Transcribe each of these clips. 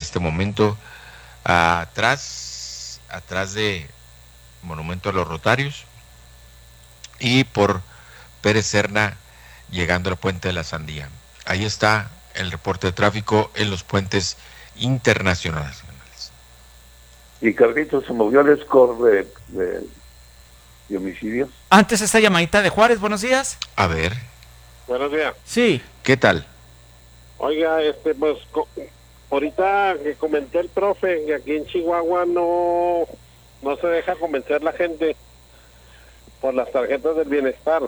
este momento atrás de Monumento a los Rotarios y por Pérez Serna llegando al puente de la Sandía. Ahí está el reporte de tráfico en los puentes internacionales. Y Carlitos, se movió el score de homicidios. Antes esta llamadita de Juárez, buenos días. A ver. Buenos días. Sí. ¿Qué tal? Oiga, pues ahorita que comenté el profe que aquí en Chihuahua no se deja convencer la gente por las tarjetas del bienestar.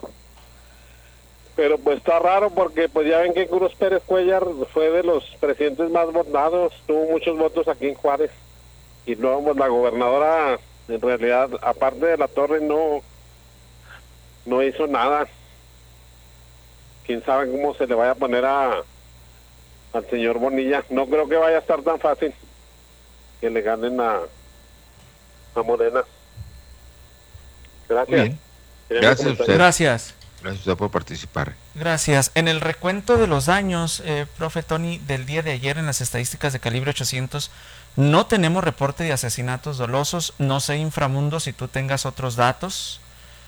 Pero pues está raro porque pues ya ven que Cruz Pérez Cuellar fue de los presidentes más votados, tuvo muchos votos aquí en Juárez. Y luego pues la gobernadora en realidad, aparte de la torre, no hizo nada. Quién sabe cómo se le vaya a poner al señor Bonilla. No creo que vaya a estar tan fácil que le ganen a Morena. Gracias. Bien. Gracias a usted. Gracias. Gracias a usted por participar. Gracias. En el recuento de los daños, profe Tony, del día de ayer en las estadísticas de calibre 800, no tenemos reporte de asesinatos dolosos. No sé, Inframundo, si tú tengas otros datos.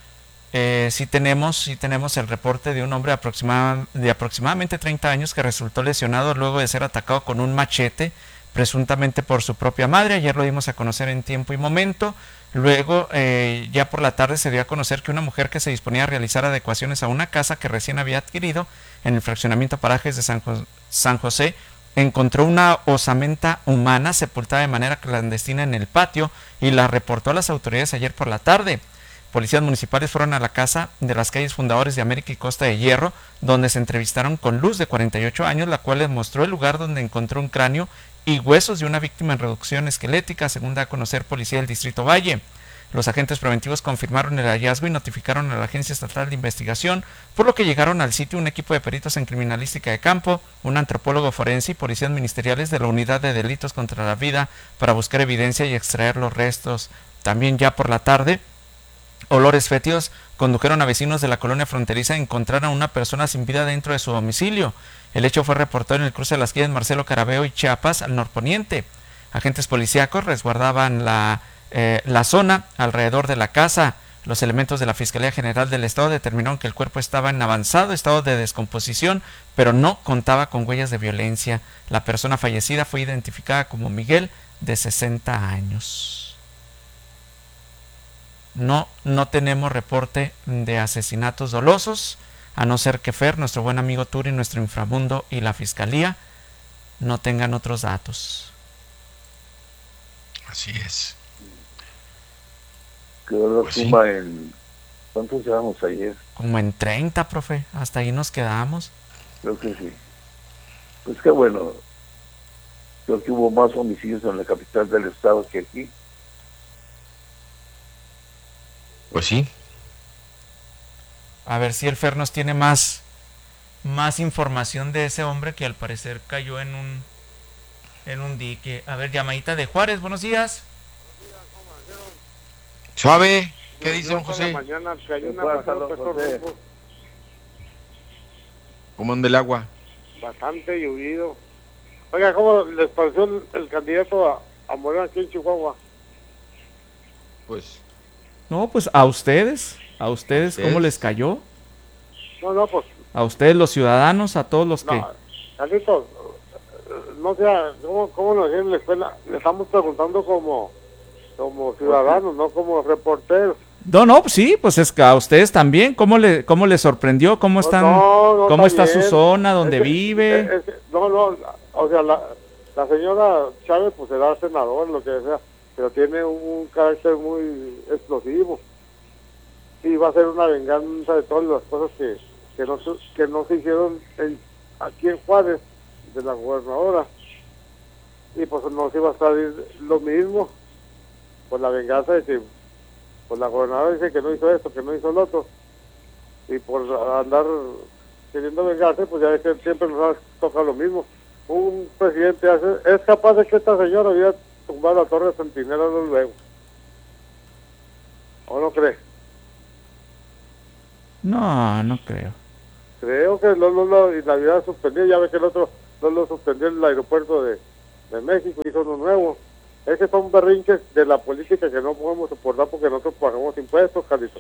Sí tenemos el reporte de un hombre de aproximadamente 30 años que resultó lesionado luego de ser atacado con un machete, presuntamente por su propia madre. Ayer lo dimos a conocer en Tiempo y Momento. Luego, ya por la tarde se dio a conocer que una mujer que se disponía a realizar adecuaciones a una casa que recién había adquirido en el fraccionamiento Parajes de San José, encontró una osamenta humana sepultada de manera clandestina en el patio y la reportó a las autoridades ayer por la tarde. Policías municipales fueron a la casa de las calles Fundadores de América y Costa de Hierro, donde se entrevistaron con Luz, de 48 años, la cual les mostró el lugar donde encontró un cráneo y huesos de una víctima en reducción esquelética, según da a conocer Policía del Distrito Valle. Los agentes preventivos confirmaron el hallazgo y notificaron a la Agencia Estatal de Investigación, por lo que llegaron al sitio un equipo de peritos en criminalística de campo, un antropólogo forense y policías ministeriales de la Unidad de Delitos contra la Vida para buscar evidencia y extraer los restos. También ya por la tarde, olores fétidos condujeron a vecinos de la colonia fronteriza a encontrar a una persona sin vida dentro de su domicilio. El hecho fue reportado en el cruce de las calles Marcelo Carabeo y Chiapas, al norponiente. Agentes policíacos resguardaban la zona alrededor de la casa. Los elementos de la Fiscalía General del Estado determinaron que el cuerpo estaba en avanzado estado de descomposición, pero no contaba con huellas de violencia. La persona fallecida fue identificada como Miguel, de 60 años. No tenemos reporte de asesinatos dolosos, a no ser que Fer, nuestro buen amigo Turi, nuestro Inframundo y la Fiscalía no tengan otros datos. Así es. Quedó la Pues suma sí. en... ¿Cuántos llevamos ayer? Como en 30, profe, hasta ahí nos quedamos. Creo que sí. Pues qué bueno. Creo que hubo más homicidios en la capital del estado que aquí. Pues sí. A ver si el Fer nos tiene más información de ese hombre que al parecer cayó en un dique. A ver, llamadita de Juárez, buenos días. Suave. ¿Qué dice don Por la José? mañana cayó un ¿Qué pasa, aguacero don peso José? rumbo, ¿Cómo anda el agua? bastante llovido. Oiga, ¿cómo les pareció el candidato a Morena aquí en Chihuahua? Pues No, pues a ustedes, ¿cómo les cayó? No, pues, A ustedes los ciudadanos, a todos los que... no, Carlitos, no sé, ¿cómo nos dijeron en la escuela? Le estamos preguntando como ciudadanos, no como reporteros. No, pues sí, pues es que a ustedes también, ¿cómo les sorprendió? ¿Cómo están? No, ¿Cómo está su bien. zona, donde Es que- vive? no, o sea, la señora Chávez pues será senador, lo que sea, pero tiene un carácter muy explosivo. Y va a ser una venganza de todas las cosas que no se hicieron aquí en Juárez, de la gobernadora. Y pues nos iba a salir lo mismo, por la venganza de que pues la gobernadora dice que no hizo esto, que no hizo lo otro. Y por andar queriendo vengarse, pues ya es que siempre nos toca lo mismo. Un presidente es capaz de que esta señora hubiera tumbado la torre de Centinela luego. ¿O no cree? No creo. Creo que y la hubiera suspendido. Ya ve que el otro no lo suspendió en el aeropuerto de de México, hizo uno nuevo. Esos son berrinches de la política que no podemos soportar porque nosotros pagamos impuestos, Carlitos.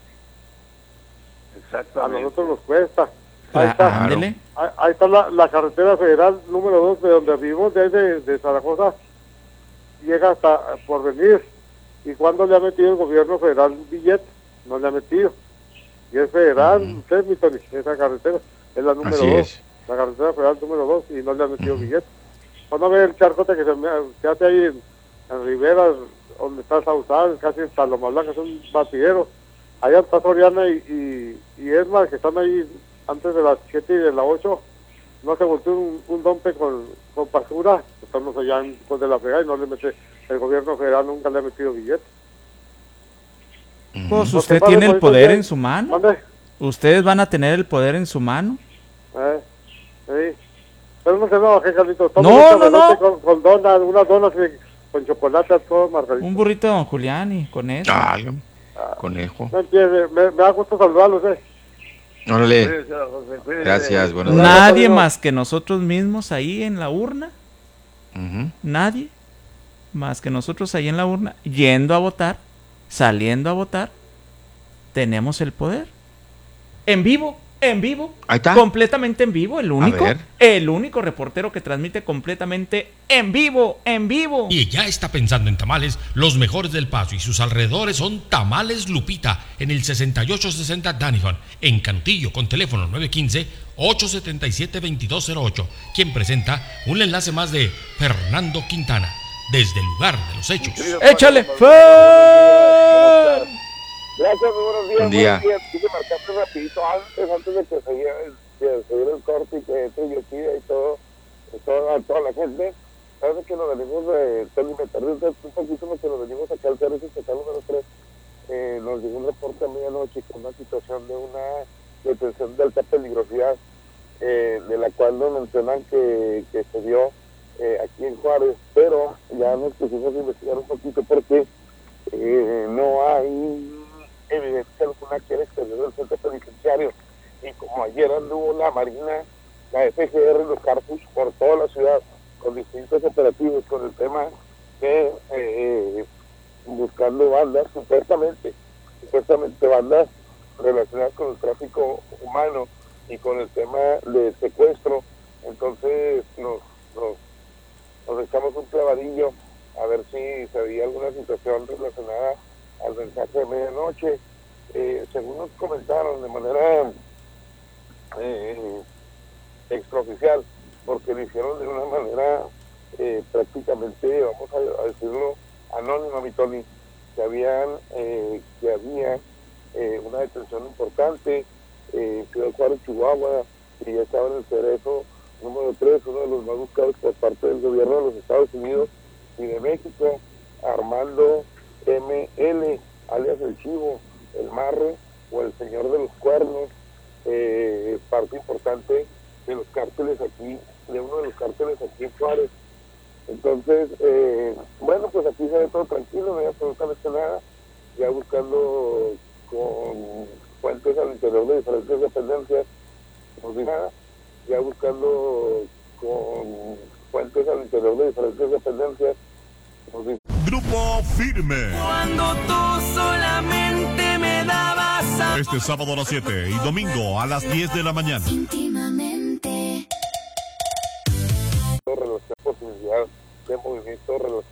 A Exactamente. nosotros nos cuesta. Ahí está, Ándele. ahí está la carretera federal número 2 de donde vivimos, de ahí de Zaragoza, llega hasta Porvenir. ¿Y cuándo le ha metido el gobierno federal un billete? No le ha metido. Y es federal, usted, mi Tony, esa carretera es la número Así 2, es. la carretera federal número 2, y no le ha metido billete. Cuando ve el charcote que se hace ahí en Rivera, donde está Sausal, casi en Paloma Blanca, es un batidero. Allá está Soriana y Esmar, que están ahí antes de las 7 y de las 8, no se volteó un dompe con basura, estamos allá después de la fregada y no le mete, el gobierno federal nunca le ha metido billete. Pues Lo usted que pasa tiene es el que poder ahorita en su mano. ¿Mande? Ustedes van a tener el poder en su mano. Sí. Pero no se enoje, Carlitos. No. Con donas, unas donas con chocolate, todo, Margarita. Un burrito de Don Julián con eso. Conejo. No entiende, me da gusto saludarlos, Órale. Cuídese, José, cuídese. Gracias, buenas Nada. tardes. Nadie amigo. más que nosotros mismos ahí en la urna. Ujú. Nadie más que nosotros ahí en la urna, yendo a votar, saliendo a votar, tenemos el poder. En vivo, Ahí está. completamente en vivo, el ver. único reportero que transmite completamente en vivo. Y ya está pensando en tamales, los mejores del Paso y sus alrededores son Tamales Lupita, en el 6860 Danihon, en Canutillo, con teléfono 915-877-2208, quien presenta un enlace más de Fernando Quintana, desde el lugar de los hechos. ¡Échale! Gracias, muy buenos días. Buen día. Quise marcarte rapidito antes de que se diera el corte y que entre yo aquí y toda la gente. Sabes que nos venimos de Tony, me tardé un poquito porque nos venimos acá al servicio estatal número 3. Nos llegó un reporte a medianoche con una situación de una detención de alta peligrosidad, de la cual nos mencionan que se dio aquí en Juárez, pero ya nos pusimos a investigar un poquito porque no hay evidencia alguna que era exterior del centro penitenciario, y como ayer anduvo la Marina, la FGR y los Carpus por toda la ciudad con distintos operativos con el tema de buscando bandas, supuestamente bandas relacionadas con el tráfico humano y con el tema de secuestro. Entonces nos echamos un clavadillo a ver si se veía alguna situación relacionada al mensaje de medianoche. Según nos comentaron de manera extraoficial, porque lo hicieron de una manera prácticamente, vamos a decirlo, anónima, mi Tony, que había una detención importante en Ciudad Juárez, Chihuahua, y ya estaba en el cerezo número 3, uno de los más buscados por parte del gobierno de los Estados Unidos y de México, Armando ML, alias el Chivo, el Marre o el Señor de los Cuernos, parte importante de los cárteles aquí, de uno de los cárteles aquí en Juárez. Entonces, bueno, pues aquí se ve todo tranquilo, no hay absolutamente nada, ya buscando con fuentes al interior de diferentes dependencias, no sé nada, ya buscando con fuentes al interior de diferentes dependencias, no sé. Grupo Firme. Cuando tú solamente me dabas a... Este sábado a las 7 y domingo a las 10 de la mañana. Íntimamente. Relación, posibilidad de movimiento, relación